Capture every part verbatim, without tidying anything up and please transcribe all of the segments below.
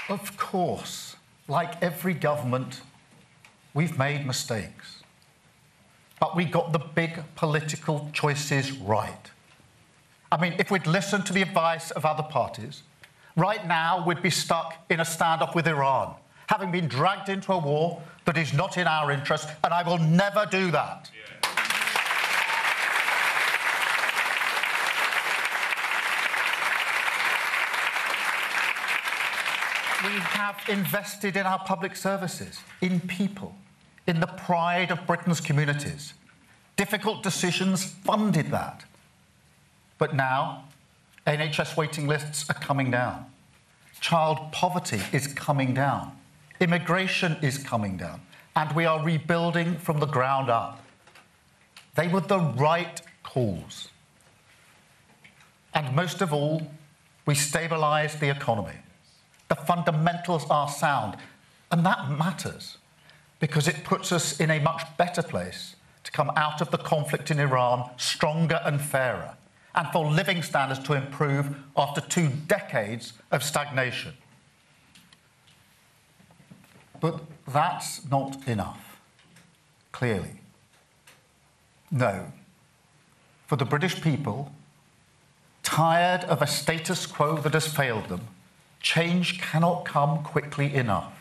Of course, like every government, we've made mistakes. But we got the big political choices right. I mean, if we'd listened to the advice of other parties, right now we'd be stuck in a standoff with Iran, having been dragged into a war that is not in our interest, and I will never do that. Yeah. We have invested in our public services, in people, in the pride of Britain's communities. Difficult decisions funded that. But now, N H S waiting lists are coming down. Child poverty is coming down. Immigration is coming down. And we are rebuilding from the ground up. They were the right calls. And most of all, we stabilised the economy. The fundamentals are sound. And that matters because it puts us in a much better place to come out of the conflict in Iran stronger and fairer, and for living standards to improve after two decades of stagnation. But that's not enough, clearly. No. For the British people, tired of a status quo that has failed them, change cannot come quickly enough.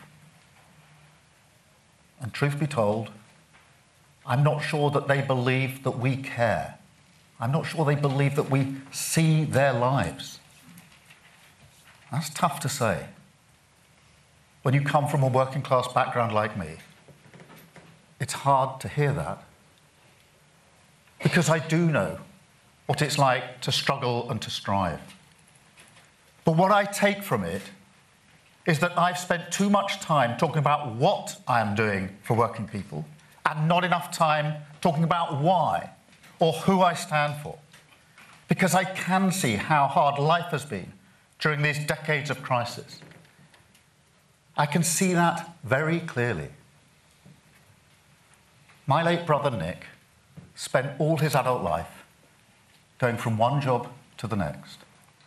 And truth be told, I'm not sure that they believe that we care. I'm not sure they believe that we see their lives. That's tough to say. When you come from a working class background like me, it's hard to hear that. Because I do know what it's like to struggle and to strive. But what I take from it is that I've spent too much time talking about what I am doing for working people and not enough time talking about why or who I stand for. Because I can see how hard life has been during these decades of crisis. I can see that very clearly. My late brother Nick spent all his adult life going from one job to the next.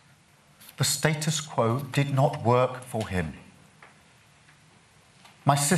The status quo did not work for him. My sister